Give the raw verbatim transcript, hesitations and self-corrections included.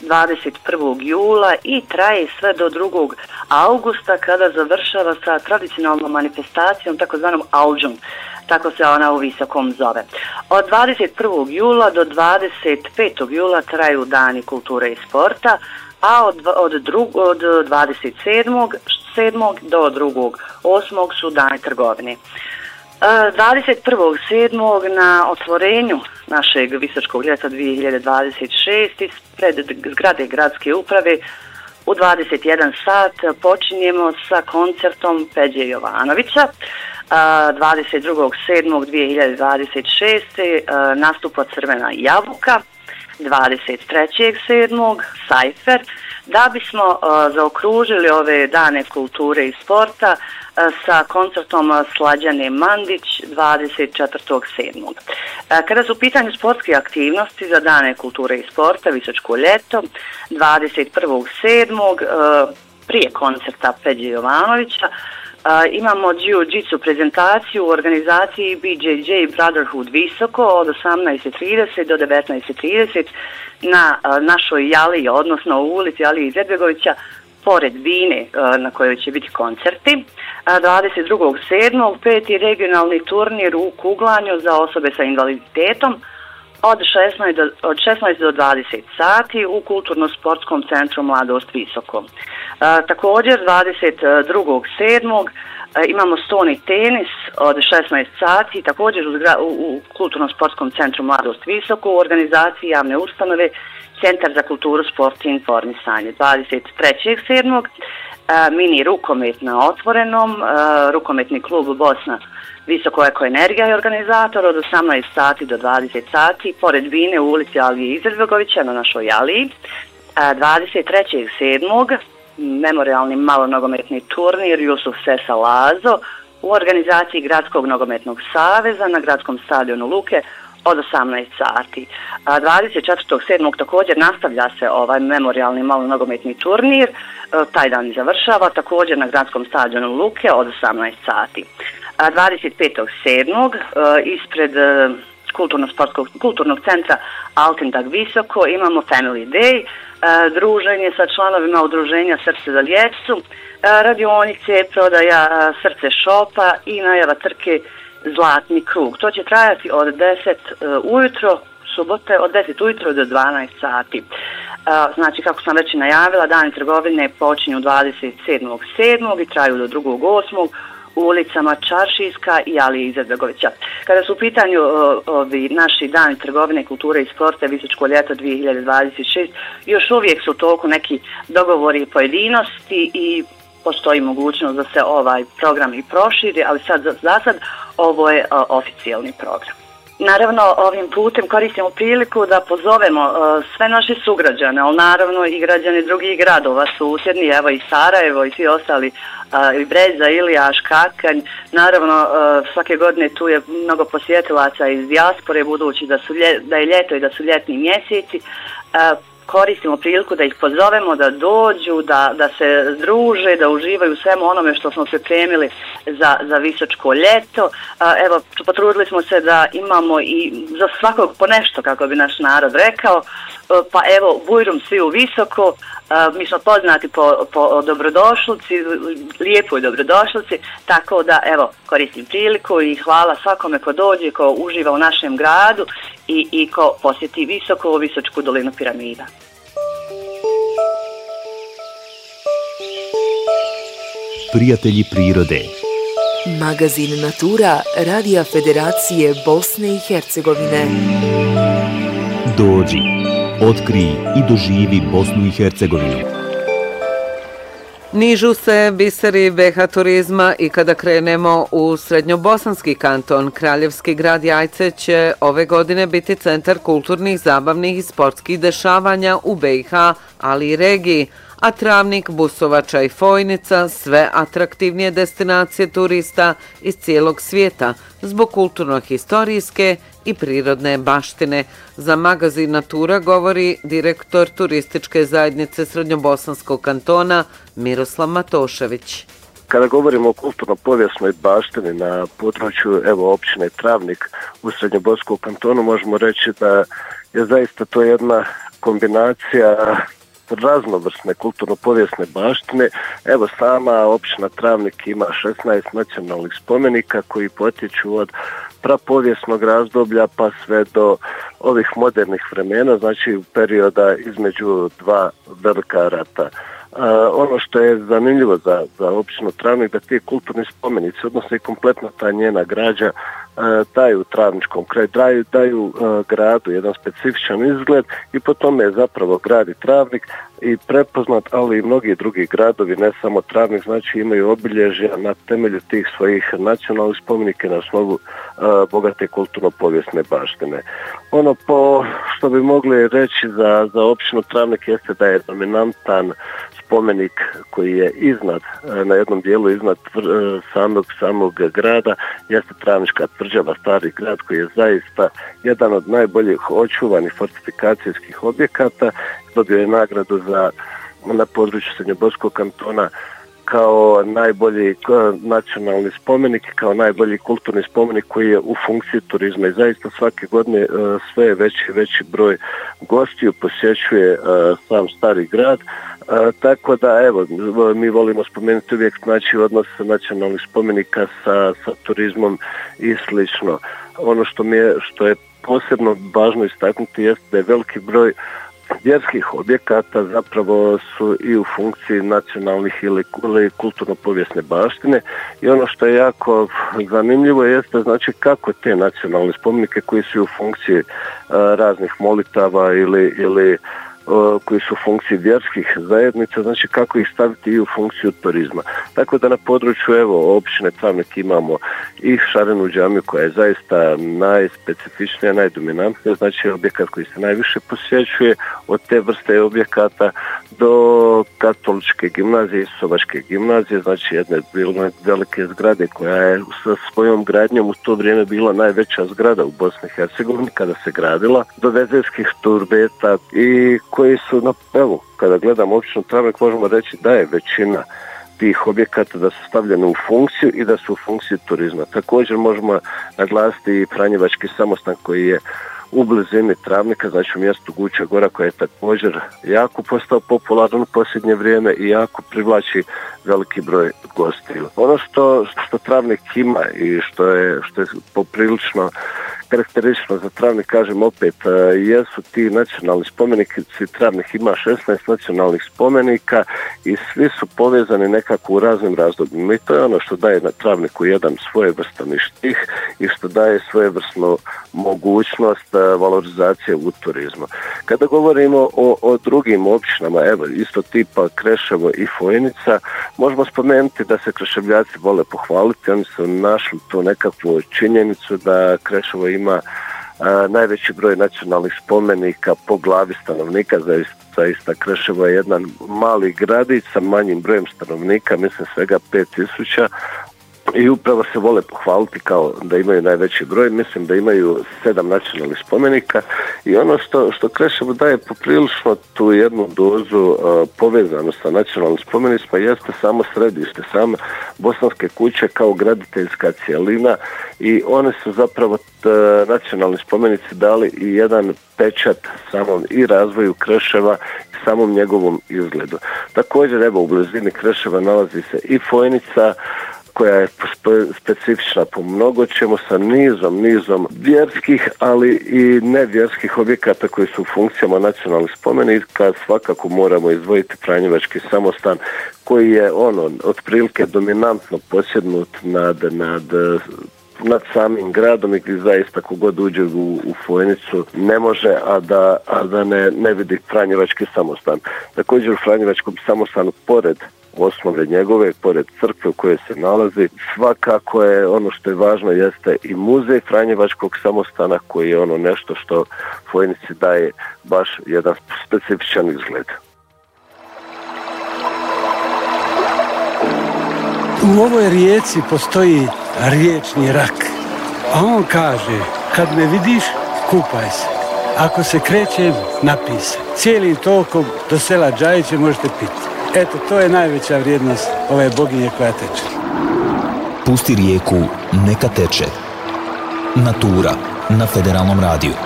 dvadeset prvog jula i traje sve do drugog augusta kada završava sa tradicionalnom manifestacijom takozvanom Audžom. Tako se ona u Visokom zove. Od dvadeset prvog jula do dvadeset petog jula traju dani kulture i sporta, a od, od, drug, od dvadeset sedmog do drugog osmog su dani trgovine. dvadeset prvog sedmog na otvorenju našeg Visočkog ljeta dvije hiljade dvadeset šeste ispred zgrade gradske uprave u dvadeset jedan sat počinjemo sa koncertom Peđe Jovanovića. dvadeset drugog sedmog dvije hiljade dvadeset šeste nastupa Crvena jabuka, dvadeset trećeg sedmog Sajfer, da bismo uh, zaokružili ove dane kulture i sporta uh, sa koncertom Slađane Mandić dvadeset četvrtog sedmog Uh, kada su u pitanju sportske aktivnosti za dane kulture i sporta Visočko ljeto, dvadeset prvog sedmog Uh, prije koncerta Peđe Jovanovića Uh, imamo jiu-jitsu prezentaciju u organizaciji B J J Brotherhood Visoko od osamnaest i trideset do devetnaest i trideset na uh, našoj Jaliji, odnosno u ulici Alije Izetbegovića, pored Bine uh, na kojoj će biti koncerti. Uh, dvadeset drugog sedmog peti regionalni turnir u kuglanju za osobe sa invaliditetom od šesnaest do, od šesnaest do dvadeset sati u Kulturno-sportskom centru Mladost Visoko. Uh, također dvadeset drugog sedmog imamo stoni tenis od šesnaest sati, također u, u, u Kulturno-sportskom centru Mladost Visoko u organizaciji javne ustanove Centar za kulturu, sport i informisanje. dvadeset trećeg sedmog mini rukomet na otvorenom, rukometni klub Bosna Visoko Eko Energija je organizator od osamnaest sati do dvadeset sati, pored Bine u ulici Alije Izetbegovića na našoj Aliji. dvadeset trećeg sedmog memorialni malonogometni turnir Jusuf Sesa Lazo u organizaciji Gradskog nogometnog saveza na gradskom stadionu Luke od osamnaest sati. dvadeset četvrtog sedmog također nastavlja se ovaj memorialni malonogometni turnir, taj dan završava također na gradskom stadionu Luke od osamnaest sati. dvadeset petog sedmog ispred kulturno-sportskog kulturnog centra Altendag Visoko imamo Family Day, druženje sa članovima udruženja Srce za djecu, radionice, prodaja Srce shopa i najava trke Zlatni krug. To će trajati od deset ujutro, subote od deset ujutro do dvanaest sati. Znači, kako sam već i najavila, dani trgovine počinju dvadeset sedmog sedmog i traju do drugog osmog u ulicama Čaršijska i Alije Izetbegovića. Kada su u pitanju ovi naši dani trgovine, kulture i sporta Visočko ljeto dvije hiljade dvadeset šeste, još uvijek su toliko neki dogovori i pojedinosti i postoji mogućnost da se ovaj program i proširi, ali sad za sad ovo je uh, oficijalni program. Naravno, ovim putem koristimo priliku da pozovemo uh, sve naše sugrađane, ali naravno i građani drugih gradova susjedni, evo i Sarajevo i svi ostali, uh, i Breza, Ilija, Škakanj. Naravno, uh, svake godine tu je mnogo posjetilaca iz dijaspore, budući da, su lje, da je ljeto i da su ljetni mjeseci. Uh, koristimo priliku da ih pozovemo da dođu, da, da se druže, da uživaju u svemu onome što smo pripremili za, za Visočko ljeto. Evo, potrudili smo se da imamo i za svakog po nešto, kako bi naš narod rekao. Pa evo, bujrum svi u Visoko, mi smo poznati po, po dobrodošlici, lijepoj dobrodošlici, tako da evo, koristim priliku i hvala svakome ko dođe, ko uživa u našem gradu i, i ko posjeti Visoko, Visočku dolinu piramida. Prijatelji prirode. Magazin Natura Radija Federacije Bosne i Hercegovine. Dođi, otkrij i doživi Bosnu i Hercegovinu. Nižu se biseri B H turizma i kada krenemo u srednjobosanski kanton, Kraljevski grad Jajce će ove godine biti centar kulturnih, zabavnih i sportskih dešavanja u B i H, ali i regiji, a Travnik, Busovača i Fojnica sve atraktivnije destinacije turista iz cijelog svijeta zbog kulturno-historijske i prirodne baštine. Za magazin Natura govori direktor turističke zajednice Srednjobosanskog kantona Miroslav Matošević. Kada govorimo o kulturno-povijesnoj baštini na području evo općine Travnik u Srednjobosanskom kantonu, možemo reći da je zaista to jedna kombinacija raznovrsne kulturno-povijesne baštine. Evo, sama općina Travnik ima šesnaest nacionalnih spomenika koji potječu od prapovijesnog razdoblja pa sve do ovih modernih vremena, znači perioda između dva velika rata. Uh, ono što je zanimljivo za, za općinu Travnik, da ti kulturni spomenici, odnosno i kompletna ta njena građa, uh, daju Travničkom kraju, daju, daju uh, gradu jedan specifičan izgled i po tome je zapravo grad i Travnik i prepoznat, ali i mnogi drugi gradovi, ne samo Travnik, znači imaju obilježja na temelju tih svojih nacionalnih spomenika na osnovu uh, bogate kulturno-povijesne baštine. Ono po što bi mogli reći za, za općinu Travnik jeste da je dominantan spomenik koji je iznad, na jednom dijelu iznad samog, samog grada, jeste Travnička tvrđava, stari grad, koji je zaista jedan od najboljih očuvanih fortifikacijskih objekata. Dobio je nagradu za, na području Srednjoborskog kantona kao najbolji nacionalni spomenik, kao najbolji kulturni spomenik koji je u funkciji turizma i zaista svake godine sve veći veći broj gostiju posjećuje sam stari grad. Uh, tako da, evo, mi volimo spomenuti uvijek, znači, odnos nacionalnih spomenika sa, sa turizmom i slično. Ono što mi je, što je posebno važno istaknuti jeste da je veliki broj vjerskih objekata zapravo su i u funkciji nacionalnih ili, ili kulturno-povijesne baštine i ono što je jako zanimljivo jeste, znači, kako te nacionalne spomenike koji su u funkciji uh, raznih molitava ili, ili koji su u funkciji vjerskih zajednica, znači kako ih staviti i u funkciju turizma. Tako da na području, evo, općine Travnik imamo i Šarenu džamiju koja je zaista najspecifičnija, najdominantnija, znači objekat koji se najviše posjećuje, od te vrste objekata do katoličke gimnazije i Sovačke gimnazije, znači jedne velike zgrade koja je sa svojom gradnjom u to vrijeme bila najveća zgrada u Bosni i Hercegovini kada se gradila, do vezerskih turbeta i koji su, na, evo, kada gledamo općinu Travnik, možemo reći da je većina tih objekata da su stavljene u funkciju i da su u funkciji turizma. Također možemo naglasiti i Franjevački samostan koji je u blizini Travnika, znači u mjestu Guča Gora, koja je također jako postao popularan u posljednje vrijeme i jako privlači veliki broj gostiju. Ono što, što Travnik ima i što je, što je poprilično karakteristično za Travnik, kažem opet, jesu ti nacionalni spomenici. Travnik ima šesnaest nacionalnih spomenika i svi su povezani nekako u raznim razdobljima i to je ono što daje na Travniku jedan svojevrstan štih i što daje svojevrsnu mogućnost valorizacije u turizmu. Kada govorimo o, o drugim općinama, evo, isto tipa Kreševo i Fojnica, možemo spomenuti da se Kreševljaci vole pohvaliti, oni su našli tu nekakvu činjenicu da Kreševo ima a, najveći broj nacionalnih spomenika po glavi stanovnika. Zaista, zaista Kreševo je jedan mali gradić sa manjim brojem stanovnika, mislim svega pet tisuća, i upravo se vole pohvaliti kao da imaju najveći broj. Mislim da imaju sedam nacionalnih spomenika i ono što, što Kreševo daje poprilično tu jednu dozu uh, povezano sa nacionalnim spomenicima jeste samo središte, samo Bosanske kuće kao graditeljska cijelina i one su zapravo t, nacionalni spomenici dali i jedan pečat samom i razvoju Kreševa i samom njegovom izgledu. Također, evo, u blizini Kreševa nalazi se i Fojnica koja je specifična po mnogo čemu, sa nizom, nizom vjerskih, ali i nevjerskih objekata koji su u funkcijama nacionalnih spomenika. Svakako moramo izdvojiti Franjevački samostan koji je ono otprilike dominantno posjednut nad, nad nad samim gradom i gdje zaista kogod uđe u, u Fojnicu ne može, a da, a da ne, ne vidi Franjevački samostan. Također u Franjevačkom samostanu, pored osnove njegove, pored crkve u kojoj se nalazi, svakako je ono što je važno jeste i muzej Franjevačkog samostana koji je ono nešto što Fojnici daje baš jedan specifičan izgled. U ovoj rijeci postoji riječni rak, a on kaže, kad me vidiš, kupaj se. Ako se krećem, napij se. Cijelim tokom do sela Džajiće možete piti. Eto, to je najveća vrijednost ove boginje koja teče. Pusti rijeku, neka teče. Natura na Federalnom radiju.